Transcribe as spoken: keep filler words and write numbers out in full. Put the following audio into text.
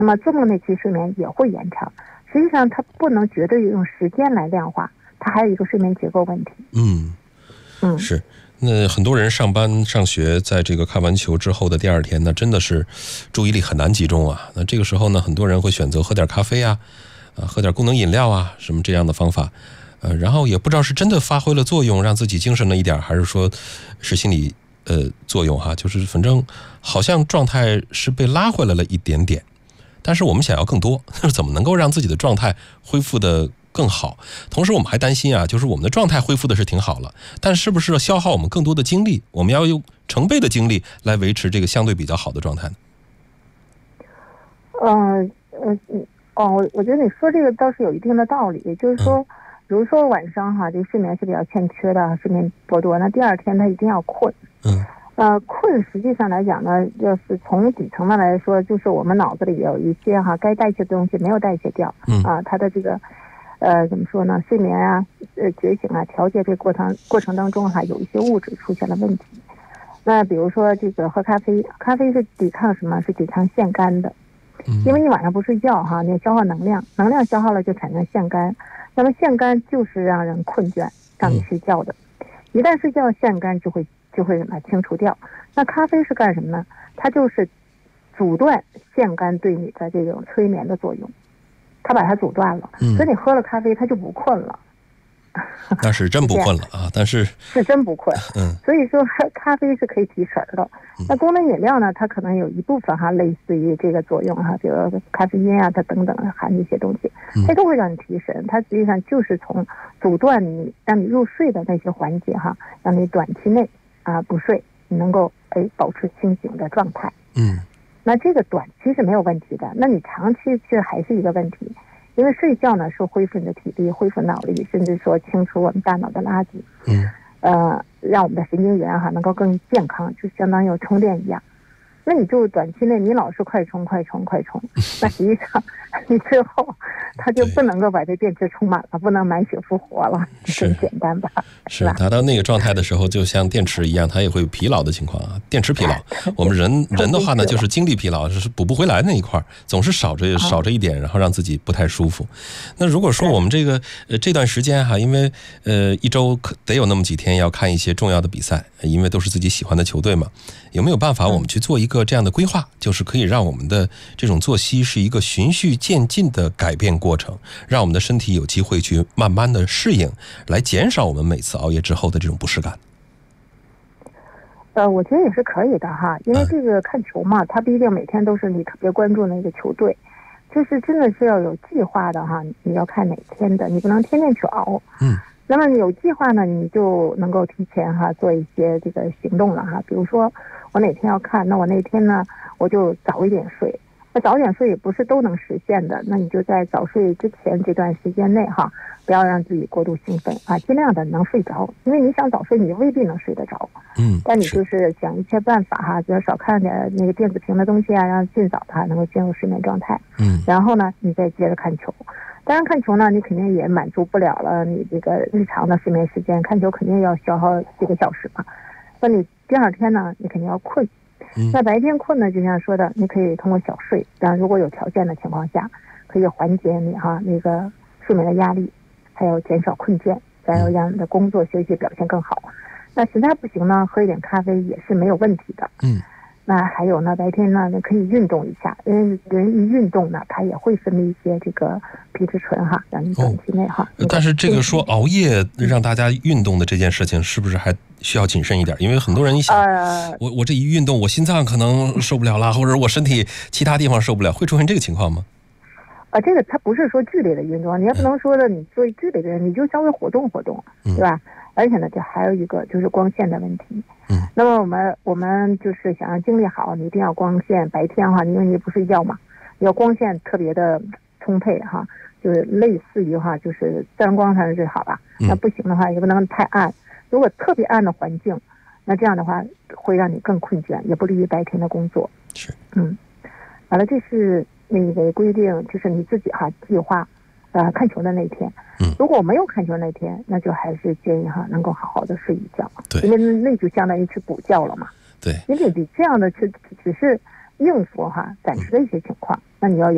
那么做梦那期睡眠也会延长。实际上它不能绝对用时间来量化，它还有一个睡眠结构问题。 嗯嗯，是。那很多人上班上学，在这个看完球之后的第二天呢，真的是注意力很难集中啊。那这个时候呢，很多人会选择喝点咖啡啊，啊，喝点功能饮料啊，什么这样的方法。呃，然后也不知道是真的发挥了作用，让自己精神了一点，还是说是心理呃作用哈，就是反正好像状态是被拉回来了一点点。但是我们想要更多，怎么能够让自己的状态恢复的更好？同时我们还担心啊，就是我们的状态恢复的是挺好了，但是不是消耗我们更多的精力？我们要用成倍的精力来维持这个相对比较好的状态呢？ 嗯呃哦，我觉得你说这个倒是有一定的道理，就是说，嗯、比如说晚上哈，这个睡眠是比较欠缺的，睡眠过多，那第二天他一定要困。 嗯。 呃，困实际上来讲呢，要是从底层的来说，就是我们脑子里有一些哈该代谢的东西没有代谢掉， 嗯啊，它的这个呃怎么说呢，睡眠啊、呃觉醒啊、调节这个过程过程当中哈，有一些物质出现了问题。那比如说这个喝咖啡，咖啡是抵抗什么？是抵抗腺苷的，因为你晚上不睡觉哈，你消耗能量，能量消耗了就产生腺苷，那么腺苷就是让人困倦，让你睡觉的。一旦睡觉，腺苷就会就会什么清除掉。那咖啡是干什么呢？它就是阻断腺苷对你的这种催眠的作用，它把它阻断了，嗯、所以你喝了咖啡，它就不困了。 那是真不困了啊！但是是真不困， 嗯， 所以说咖啡是可以提神的。那功能饮料呢，它可能有一部分哈类似于这个作用哈，比如咖啡因啊，它等等含这些东西，它都会让你提神。它实际上就是从阻断你让你入睡的那些环节哈，让你短期内啊不睡，你能够哎保持清醒的状态。 嗯， 那这个短期是没有问题的，那你长期却还是一个问题。因为睡觉呢是恢复你的体力、恢复脑力，甚至说清除我们大脑的垃圾， 嗯， 呃，让我们的神经元哈能够更健康，就相当于有充电一样。那你就短期内你老是快充、快充、快充，那实际上你最后它就不能够把这电池充满了，不能满血复活了，很简单吧？ 是达到那个状态的时候，就像电池一样，它也会有疲劳的情况啊。电池疲劳，我们人人的话呢，就是精力疲劳，是补不回来那一块，总是少着少着一点，然后让自己不太舒服。那如果说我们这个呃这段时间哈，因为呃一周得有那么几天要看一些重要的比赛，因为都是自己喜欢的球队嘛，有没有办法我们去做一个这样的规划，就是可以让我们的这种作息是一个循序渐进的改变过程，让我们的身体有机会去慢慢的适应，来减少我们每次熬夜之后的这种不适感？ 呃，我觉得也是可以的哈，因为这个看球嘛，它不一定每天都是你特别关注那个球队，就是真的是要有计划的哈，你要看哪天的，你不能天天去熬。 嗯。 那么有计划呢，你就能够提前哈做一些这个行动了哈。比如说我哪天要看，那我那天呢我就早一点睡。那早一点睡也不是都能实现的，那你就在早睡之前这段时间内哈，不要让自己过度兴奋啊，尽量的能睡着。因为你想早睡，你未必能睡得着。 嗯， 但你就是想一切办法哈，比如少看点那个电子屏的东西啊，让尽早的能够进入睡眠状态。 嗯， 然后呢，你再接着看球。当然看球呢，你肯定也满足不了了你这个日常的睡眠时间，看球肯定要消耗几个小时嘛。那你第二天呢，你肯定要困。 嗯、 那白天困呢，就像说的，你可以通过小睡，当然如果有条件的情况下，可以缓解你哈那个睡眠的压力，还有减少困倦，再有让你的工作学习表现更好。那实在不行呢，喝一点咖啡也是没有问题的。 嗯。 那还有呢，白天呢，你可以运动一下，因为人一运动呢，它也会分泌一些这个皮质醇哈，让你短期内哈、 哦。但是这个说熬夜让大家运动的这件事情，是不是还需要谨慎一点？因为很多人一想，呃、我我这一运动，我心脏可能受不了了，或者我身体其他地方受不了，会出现这个情况吗？ 啊，这个它不是说剧烈的运动，你也不能说的你做剧烈的人，你就稍微活动活动， 对吧？而且呢，这还有一个就是光线的问题。 嗯， 那么我们我们就是想让精力好，你一定要光线，白天哈，因为你不睡觉嘛，要光线特别的充沛哈，就是类似于哈，就是自然光才是最好吧。那不行的话，也不能太暗。如果特别暗的环境，那这样的话会让你更困倦，也不利于白天的工作。 是， 嗯，完了，这是那个规定，就是你自己哈计划。呃，看球的那天， 嗯， 如果我没有看球那天，那就还是建议哈，能够好好的睡一觉， 对， 因为那就相当于去补觉了嘛， 对， 因为你这样的去只是应付哈暂时的一些情况，嗯、那你要有。